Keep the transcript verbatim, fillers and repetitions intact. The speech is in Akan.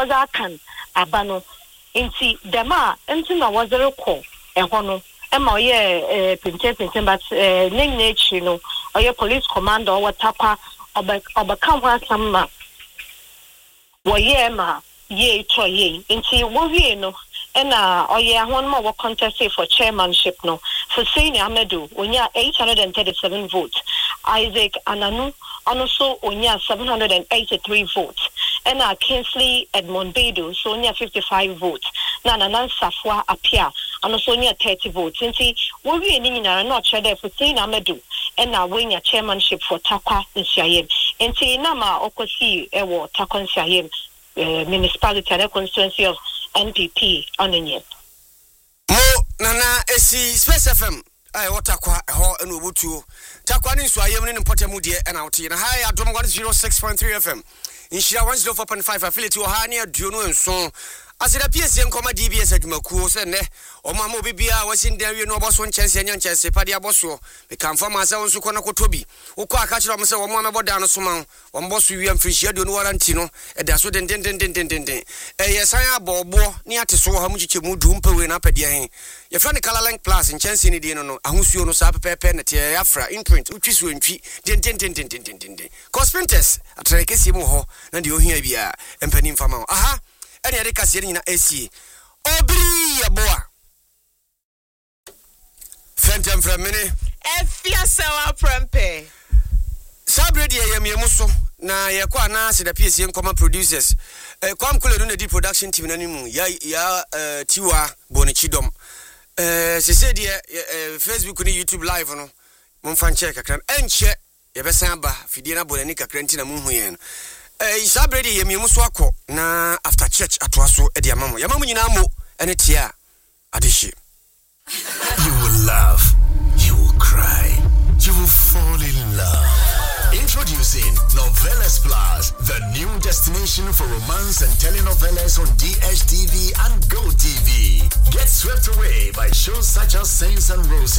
oza kan abano nti dema nti na wazere ko ehɔ no ema oye pente pente but nen nature no oye police commander or tapa oba oba kan ho asam ma wo ye ma ye to ye nti wo wie no ena oye ahon ma wo contest for chairmanship no for senior Amedu onya eight hundred thirty-seven votes, Isaac Ananu also onya seven hundred eighty-three votes, ena Kingsley Edmond Bedu so onya fifty-five votes, na Nanan Safwa Apia and also onya thirty votes. Nti wo wie ni nyina na cho there for senior Amedu ena wenya chairmanship for Takwa Nsiayem. Nti na ma okosi ewo Takwa Nsiayem Uh, municipality and constituency of N P P on it. Mo nana esi Space F M ai watakwa ho enu obutu takwa ni nso ayem ni mpotemu de e na wote na ha adom one oh six point three F M inshira one oh four point five affiliate wo ha ne aduonu enso asida P S N koma D B S adwumakuo se ne omo ama obibia wasindan wie no oboso nchense anya nchense pade aboso me kamfa ma se wonso kona kotobi ukọ aka kire omo se omo ameboda no soma omboso wie amfrishi aduonu waranti no eda so den den den den den den eh yesan abobo ni ateso ha mu chiche mu du mpawe na pade hen ye fra ne color link plus nchense ni di no no ahosuo no sa pepepe na te afra imprint utwiso ntwi den den den den den den den cosprintes atrekesi mu ho na de ohia bia empani mfama aha ene yade kase nyina esi obri yaboa fentem from mini efia sawa prempe sabre de yemiemu so na ye kwa na se da P S N Nkoma producers eh kwam kuledu na di production team na nimu ya ya uh, tiwa bonichidom eh se se de uh, Facebook ni YouTube live no momfa nche kakra enche ye besan ba fidie na bonani kakra nti na munhu ye no eh sabre de yemiemu so akọ na after church atoaso e de amamo yamamo nyina mo ene tia adishi. You will laugh, you will cry, you will fall in love. Introducing Novelas Plus, the new destination for romance and telenovelas on D H T V and Go T V. Get swept away by shows such as Saints and Roses.